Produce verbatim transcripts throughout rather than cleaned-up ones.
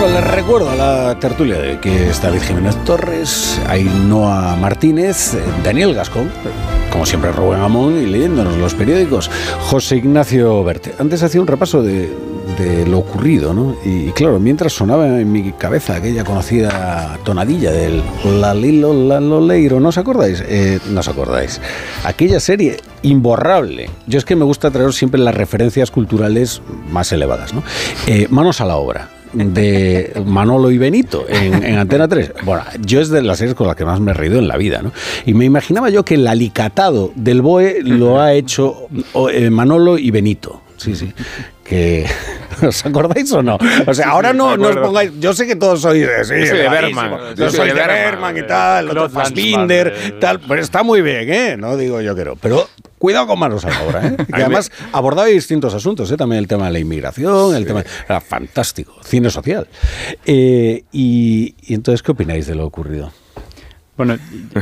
Bueno, les recuerdo a la tertulia de que está David Jiménez Torres, Ainhoa Martínez, Daniel Gascón, como siempre Rubén Amón y leyéndonos los periódicos, José Ignacio Berte. Antes hacía un repaso de, de lo ocurrido, ¿no? Y claro, mientras sonaba en mi cabeza aquella conocida tonadilla del La Lilo, La Loleiro, ¿no os acordáis? Eh, no os acordáis. Aquella serie imborrable. Yo es que me gusta traer siempre las referencias culturales más elevadas, ¿no? Eh, manos a la obra, de Manolo y Benito en, en Antena tres. Bueno, yo es de las series con las que más me he reído en la vida, ¿no? Y me imaginaba yo que el alicatado del B O E lo ha hecho eh, Manolo y Benito. Sí, sí. Que, ¿os acordáis o no? O sea, sí, ahora sí, no, no os pongáis... Yo sé que todos sois... Sí, yo soy de Berman. Yo soy de Berman y tal, otro Fassbinder, tal. Pero está muy bien, ¿eh? No digo yo que no. Pero cuidado con manos a la obra, ¿eh? Que además abordaba distintos asuntos, ¿eh? También el tema de la inmigración, el sí. tema... Era fantástico. Cine social. Eh, y, y entonces, ¿qué opináis de lo ocurrido? Bueno,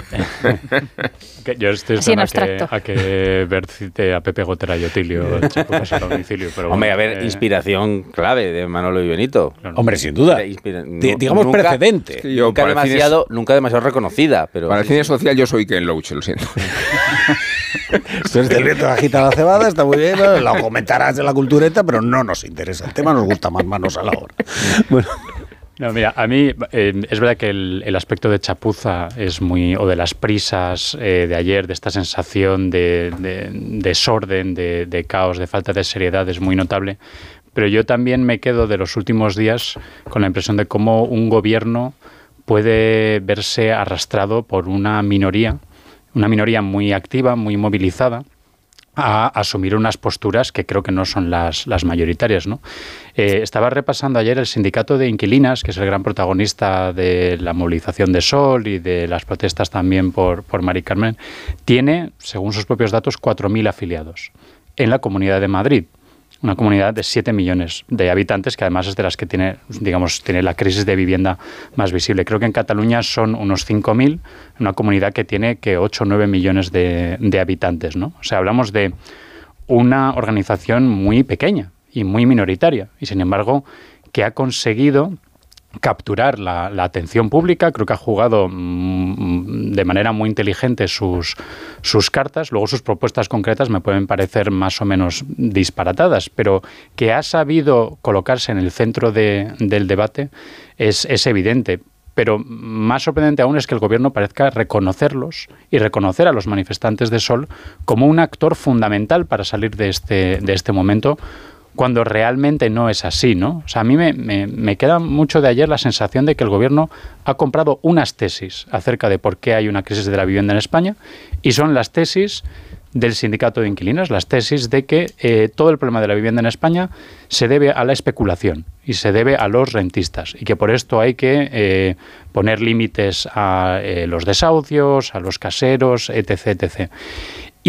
yo estoy esperando a que, a que Bert cite a Pepe Gotera y Otilio Chapuzas al domicilio. Pero Hombre, bueno, a ver, eh, inspiración clave de Manolo y Benito. No, no, Hombre, sin duda. Inspira- D- digamos nunca, precedente. Es que yo, nunca, demasiado, cine, nunca demasiado reconocida. Pero para sí, el cine sí. social yo soy Ken Loach, lo siento. Entonces el viento agita la cebada, está muy bien, lo comentarás en la cultureta, pero no nos interesa. El tema nos gusta más manos a la obra. Bueno... No, mira, a mí eh, es verdad que el, el aspecto de chapuza es muy, o de las prisas eh, de ayer, de esta sensación de, de, de desorden, de, de caos, de falta de seriedad, es muy notable. Pero yo también me quedo de los últimos días con la impresión de cómo un gobierno puede verse arrastrado por una minoría, una minoría muy activa, muy movilizada, a asumir unas posturas que creo que no son las, las mayoritarias, ¿no? Eh, estaba repasando ayer el sindicato de inquilinas, que es el gran protagonista de la movilización de Sol y de las protestas también por, por Mari Carmen. Tiene, según sus propios datos, cuatro mil afiliados en la Comunidad de Madrid. Una comunidad de siete millones de habitantes, que además es de las que tiene, digamos, tiene la crisis de vivienda más visible. Creo que en Cataluña son unos cinco mil, una comunidad que tiene que ocho o nueve millones de, de habitantes, ¿no? O sea, hablamos de una organización muy pequeña y muy minoritaria, y sin embargo, que ha conseguido capturar la, la atención pública. Creo que ha jugado mmm, de manera muy inteligente sus, sus cartas. Luego sus propuestas concretas me pueden parecer más o menos disparatadas, pero que ha sabido colocarse en el centro de, del debate es, es evidente. Pero más sorprendente aún es que el gobierno parezca reconocerlos y reconocer a los manifestantes de Sol como un actor fundamental para salir de este, de este momento, cuando realmente no es así, ¿no? O sea, a mí me, me, me queda mucho de ayer la sensación de que el gobierno ha comprado unas tesis acerca de por qué hay una crisis de la vivienda en España, y son las tesis del sindicato de inquilinos, las tesis de que eh, todo el problema de la vivienda en España se debe a la especulación y se debe a los rentistas, y que por esto hay que eh, poner límites a eh, los desahucios, a los caseros, etc, etcétera.